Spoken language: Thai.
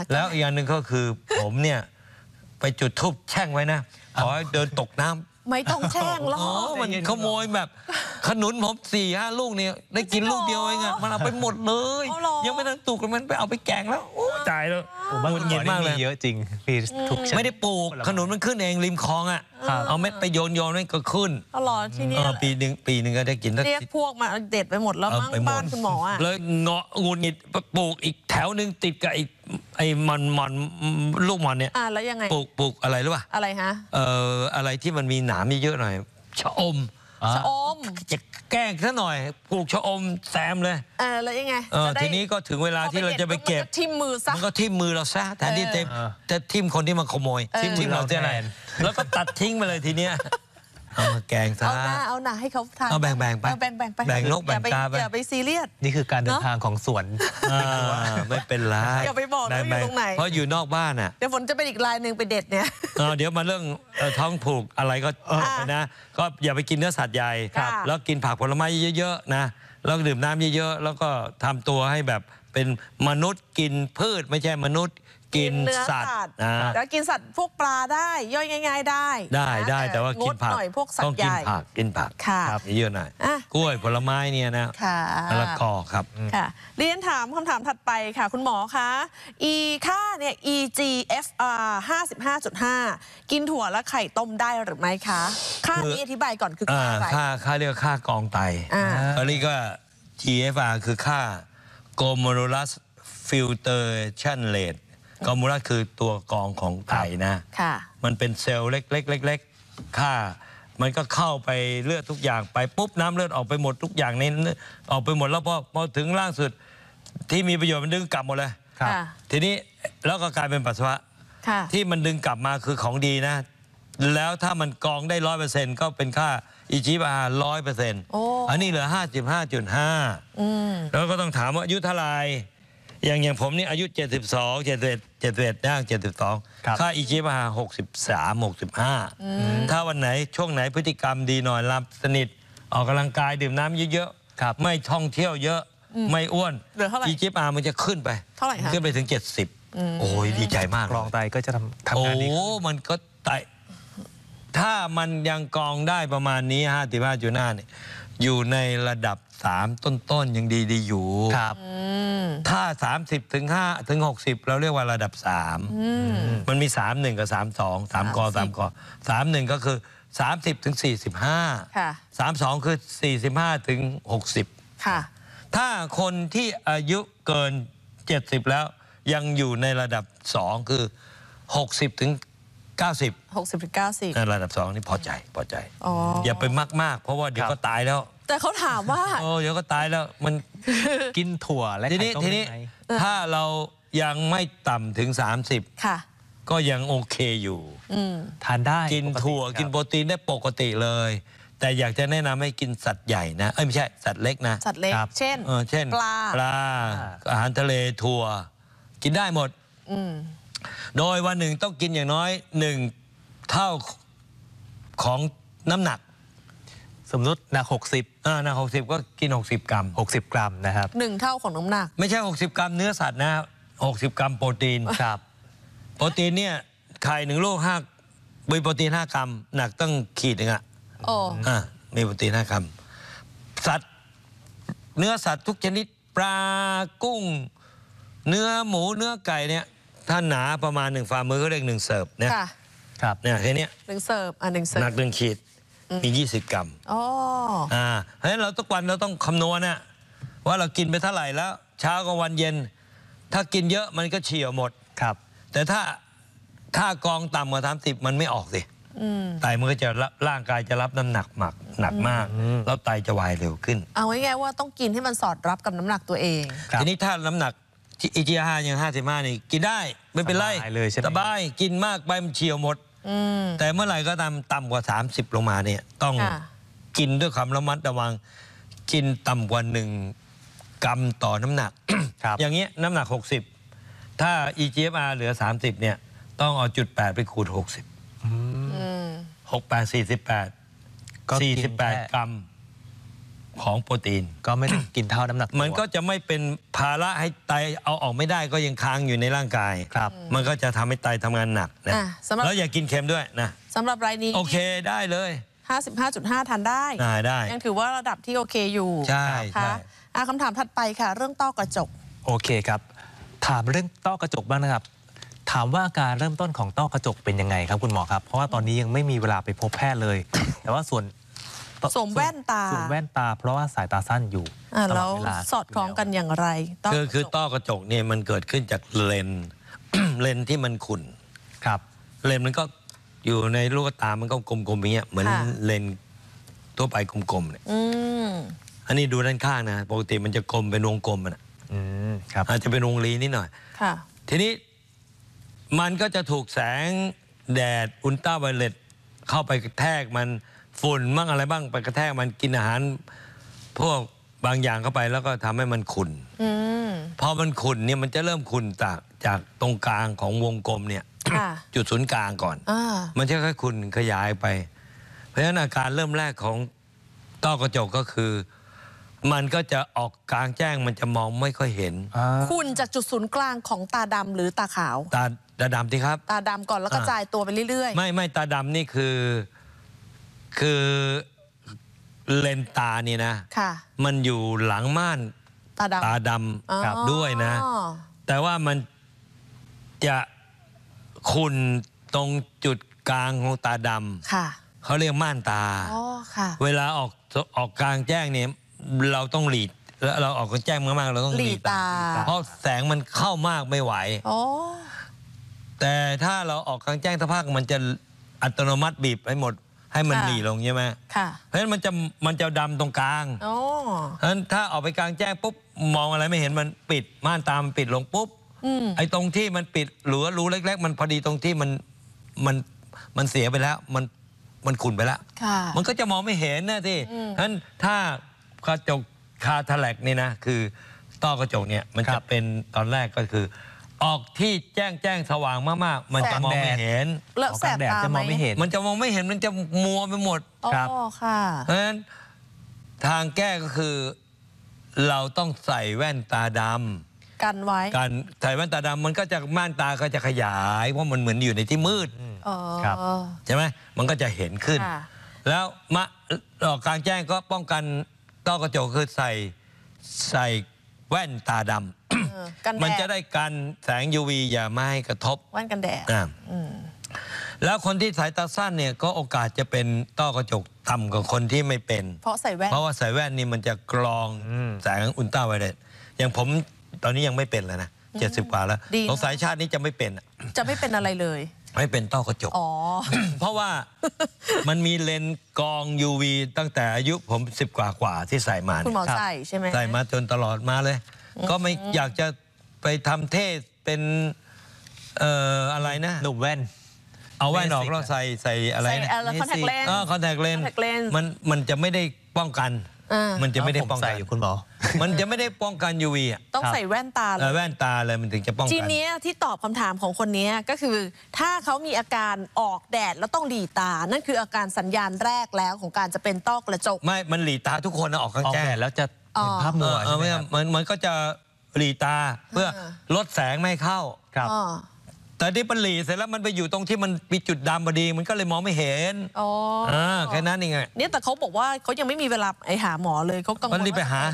แล้วอีกอย่างหนึ่งก็คือผมเนี่ยไปจุดธูปแช่งไว้นะขอให้เดินตกน้ำไม่ต้องแช่งหรอกมันขโมยแบบขนุนผม4-5 ลูกเนี่ยได้กินลูกเดียวเองอะมันเอาไปหมดเลยยังไม่ทันตุกมันไปเอาไปแกงแล้วโอ้ตายแล้วบ้านคุณหมอนี่มีเยอะจริงพี่ทุกไม่ได้ปลูกขนุนมันขึ้นเองริมคลองอ่ะเอาเม็ดไปโยนนั่นก็ขึ้นตลอดทีนี้ปีหนึ่งก็ได้กินเรียกพวกมาเด็ดไปหมดแล้วมั้งบ้านคุณหมออ่ะเลยเงาะงูนิดปลูกอีกแถวหนึ่งติดกับไอ้มันลูกมันเนี่ยแล้วยังไงปลูกอะไรรู้ป่ะอะไรฮะอะไรที่มันมีหนามเยอะๆหน่อยชะอมจะแกล้งซะหน่อยปลูกชะอมแซมเลยแล้วยังไงทีนี้ก็ถึงเวลาที่เราจะไปเก็บทิ่มมือซะมันก็ทิ่มมือเราซะแทนที่จะทิ่มคนที่มาขโมยทิ่มเราแทนแล้วก็ตัดทิ้งไปเลยทีเนี้ยเอามาแกงซะเอาหน้าให้เขาทานเอาแบ่งไปแบ่งนกแบ่งกาไปอย่าไปซีเรียสนี่คือการเดินทางของสวนไม่เป็นไรอย่าไปบอกว่าอยู่ตรงไหนเพราะอยู่นอกบ้านอ่ะเดี๋ยวฝนจะเป็นอีกลายหนึ่งไปเด็ดเนี่ยเดี๋ยวมาเรื่องท้องผูกอะไรก็นะก็อย่าไปกินเนื้อสัตว์ใหญ่แล้วกินผักผลไม้เยอะๆนะแล้วดื่มน้ำเยอะๆแล้วก็ทำตัวให้แบบเป็นมนุษย์กินพืชไม่ใช่มนุษย์กินสัตว์แล้วกินสัตว์พวกปลาได้ย่อยง่ายๆได้แต่ว่ากินผักต้องกินผักเยอะหน่อยกล้วยผลไม้เนี่ยนะมะละกอครับค่ะเรียนถามคำถามถัดไปค่ะคุณหมอคะค่าเนี่ย EGFR 55.5 กินถั่วและไข่ต้มได้หรือไม่คะค่านี้อธิบายก่อนคือค่าอะไรค่าเรียกค่ากองไตอันนี้ก็ GFR คือค่า glomerulus filtration rateกอมูลัสคือตัวกรองของไตนะมันเป็นเซลล์เล็กๆค่ามันก็เข้าไปเลือดทุกอย่างไปปุ๊บน้ำเลือดออกไปหมดทุกอย่างในออกไปหมดแล้วพอถึงล่างสุดที่มีประโยชน์มันดึงกลับหมดเลยทีนี้แล้วก็กลายเป็นปัสสาวะที่มันดึงกลับมาคือของดีนะแล้วถ้ามันกรองได้ 100% ก็เป็นค่าEGFR 100%อันนี้เหลือ 55.5 แล้วก็ต้องถามว่าอายุเท่าไหร่อย่างผมนี่อายุ72 71ย่าง72ค่า EGFR 63 65ถ้าวันไหนช่วงไหนพฤติกรรมดีหน่อยหลับสนิทออกกำลังกายดื่มน้ำเยอะๆไม่ท่องเที่ยวเยอะไม่อ้วน EGFR มันจะขึ้นไปเท่าไหร่คะขึ้นไปถึง70โอ้ยดีใจมากกรองไตก็จะทำงานดีมันก็ไตถ้ามันยังกรองได้ประมาณนี้ 55.5 เนี่ยอยู่ในระดับ3ต้นๆยังดีอยู่ถ้า30ถึง 60เราเรียกว่าระดับ3มันมี31กับ32 3 ก31ก็คือ30ถึง45 32คือ45ถึง60ถ้าคนที่อายุเกิน70แล้วยังอยู่ในระดับ2คือ60ถึง90 ถึง90 ระดับ2นี่พอใจอย่าไปมากเพราะว่าเดี๋ยวก็ตายแล้วแต่เขาถามว่าเดี๋ยวก็ตายแล้วมันกินถั่วและทีนี้ถ้าเรายังไม่ต่ำถึง30ก็ยังโอเคอยู่ทานได้กินถั่วกินโปรตีนได้ปกติเลยแต่อยากจะแนะนำให้กินสัตว์ใหญ่นะไม่ใช่สัตว์เล็กนะสัตว์เล็กเช่นปลาอาหารทะเลถั่วกินได้หมดโดยวันหนึ่งต้องกินอย่างน้อย1 เท่าของน้ำหนักสมมติหนัก60 หนัก60ก็กิน60 กรัม 60 กรัมนะครับ 1 เท่าของน้ำหนักไม่ใช่60 กรัมเนื้อสัตว์นะ60 กรัมโปรตีนครับโปรตีนเนี่ยไข่1 ลูกมีโปรตีน5 กรัมหนักตั้งขีดนึงมีโปรตีน5 กรัมสัตว์เนื้อสัตว์ทุกชนิดปลากุ้งเนื้อหมูเนื้อไก่เนี่ยถ้าหนาประมาณ1 ฝ่ามือก็เรียก1 เสิร์ฟเนี่ยแค่นี้ 1 เสิร์ฟ1 เสิร์ฟหนัก1 ขีดมี20 กรัมเพราะฉะนั้นเราทุกวันเราต้องคำนวณนะว่าเรากินไปเท่าไหร่แล้วเช้ากับวันเย็นถ้ากินเยอะมันก็เฉี่ยวหมดแต่ถ้ากองต่ำกว่า30มันไม่ออกสิไตมันก็จะร่างกายจะรับน้ำหนักหนักมากแล้วไตจะวายเร็วขึ้นเอาง่ายๆว่าต้องกินให้มันสอดรับกับน้ำหนักตัวเองทีนี้ถ้าน้ำหนักEGFR อย่าง55นี่กินได้ไม่เป็นไรสบายกินมากไปมันเฉี่ยวหมดแต่เมื่อไหร่ก็ต่ำกว่า30ลงมาเนี่ยต้องกินด้วยความระมัดระวังกินต่ำกว่า1 กรัมต่อน้ำหนักอย่างเงี้ยน้ำหนัก60ถ้า EGFR เหลือ30เนี่ยต้องเอา0.8ไปคูณ60 68 48 48 กรัมของโปรตีนก็ไม่ได้กินเท่าน้ำหนักตัวมันก็จะไม่เป็นภาระให้ไตเอาออกไม่ได้ก็ยังค้างอยู่ในร่างกายครับมันก็จะทำให้ไตทำงานหนักนะสำหรับแล้วอย่ากินเค็มด้วยนะสำหรับรายนี้โอเคได้เลย 55.5 ทานได้ได้ยังถือว่าระดับที่โอเคอยู่ใช่ค่ะคำถามถัดไปค่ะ เรื่องต้อกระจกโอเคครับ ถามเรื่องต้อกระจกบ้างนะครับ ถามว่าการเริ่มต้นของต้อกระจกเป็นยังไงครับคุณหมอครับ เพราะว่าตอนนี้ยังไม่มีเวลาไปพบแพทย์เลย แต่ว่าสวมแว่นตาเพราะว่าสายตาสั้นอยู่ตลแล้อดวเวลาสอดคล้องกันอย่างไรคือต้อกระจกเนี่ยมันเกิดขึ้นจากเลนส์ เลนส์ที่มันขุ่นครับเลนส์มันก็อยู่ในลูกตามันก็กลมๆอย่างเงี้ยเหมือนเลนส์ทั่วไปกลมๆเนี่ยอันนี้ดูด้านข้างนะปกติมันจะกลมเป็นวงกลมนะครับอาจจะเป็นวงรีนิดหน่อยค่ะทีนี้มันก็จะถูกแสงแดดอุลตราไวโอเลตเข้าไปกระแทกมันฝุ่นบ้างอะไรบ้างไปกระแทกมันกินอาหารพวกบางอย่างเข้าไปแล้วก็ทำให้มันขุ่นพอมันขุ่นเนี่ยมันจะเริ่มขุ่นจากตรงกลางของวงกลมเนี่ย จุดศูนย์กลางก่อนมันจะค่อยๆขุ่นขยายไป เพราะฉะนั้นอาการเริ่มแรกของต้อกระจกก็คือ มันก็จะออกกลางแจ้งมันจะมองไม่ค่อยเห็นคุณจากจุดศูนย์กลางของตาดำหรือตาขาวตาดำที่ครับตาดำก่อนแล้วกระจายตัวไปเรื่อยๆไม่ตาดำนี่คือเลนตานี่นะค่ะมันอยู่หลังม่านตาดำตาดอ๋อำด้วยนะ แต่ว่ามันจะขุ่นตรงจุดกลางของตาดค่ะำเขาเรียกม่านตาอ๋อค่ะเวลาออกกลางแจ้งเนี่ยเราต้องหลีดแล้วเราออกกลางแจ้งมากๆเราต้องหลีดหลีดตาเพราะแสงมันเข้ามากไม่ไหวอ๋อแต่ถ้าเราออกกลางแจ้งสักพักมันจะอัตโนมัติบีบให้หมดให้มันหลีลงใช่ไหมค่ะเพราะฉะนั้นมันจะดำตรงกลางอ๋อเพราะฉะนั้นถ้าออกไปกลางแจ้งปุ๊บมองอะไรไม่เห็นมันปิดม่านตามันปิดลงปุ๊บไอ้ตรงที่มันปิดหรือรูเล็กๆมันพอดีตรงที่มันเสียไปแล้วมันขุ่นไปแล้วค่ะมันก็จะมองไม่เห็นนะที่ฉะนั้นถ้ากระจกคาทาแลกนี่นะคือต้อกระจกเนี่ยมันจะเป็นตอนแรกก็คือ ออกที่แจ้งสว่างมากๆมันจะมองไม่เห็นแล้วแสบตาจะไหมมองไม่เห็นมันจะมองไม่เห็นมันจะมัวไปหมดอ๋อครับค่ะเพราะฉะนั้นทางแก้ก็คือเราต้องใส่แว่นตาดำกันไว้การใส่แว่นตาดำมันก็จะม่านตาก็จะขยายเพราะมันเหมือนอยู่ในที่มืดอ๋อครับใช่ไหมมันก็จะเห็นขึ้นค่ะแล้วออกกลางแจ้งก็ป้องกันต้อกระจกคือใส่แว่นตาดำกันแดดมันจะได้กันแสง UV อย่ามาให้กระทบแว่นกันแดดแล้วคนที่สายตาสั้นเนี่ยก็โอกาสจะเป็นต้อกระจกต่ำกว่าคนที่ไม่เป็นเพราะใส่แว่นเพราะว่าใส่แว่นนี่มันจะกรองแสงอุลตราไวโอเลตอย่างผมตอนนี้ยังไม่เป็นเลยนะ70 กว่าแล้วดีสงสัยชาตินี้จะไม่เป็นจะไม่เป็นอะไรเลยไม่เป็นต้อกระจกอ๋อเพราะว่ามันมีเลนส์กรอง UV ตั้งแต่อายุผม10 กว่าที่ใส่มาคุณหมอเนี่ยใส่ใช่ไหมใส่มาจนตลอดมาเลย ก็ไม่อยากจะไปทำเทศเป็นอะไรนะหนุ่มแว่นเอาแว่นออก Basic แล้วใส่อะไรใส่นะคอนแทคเลนส์คอนแทคเลนส์ contact lens มันจะไม่ได้ป้องกัน มันจะไม่ได้ผมป้องใส่กันอยู่คุณหมอมันจะไม่ได้ป้องกัน UV อ่ะต้องใส่แว่นตาเลยแว่นตาเลยมันถึงจะป้องทีกันเนี้ยที่ตอบคำถามของคนเนี้ยก็คือ ถ้าเขามีอาการออกแดดแล้วต้องหลีตา นั่นคืออาการสัญญาณแรกแล้วของการจะเป็นต้อกระจกไม่มันหลีตาทุกคนนะออกกลางออกแจ้งแดดแล้วจะเห็นภาพมัวใช่ไหมครับมันก็จะหลีตาเพื่อลดแสงไม่ให้เข้าครับอ๋อแต่ที่มันหลีเสร็จแล้วมันไปอยู่ตรงที่มันมีจุดดำพอดีมันก็เลยมองไม่เห็นอ๋อแค่นั้นเองไงเนี่ยแต่เขาบอกว่าเขายังไม่มีเวลาไปหาหมอเลยเขากังวลมันรีบไปว่าหา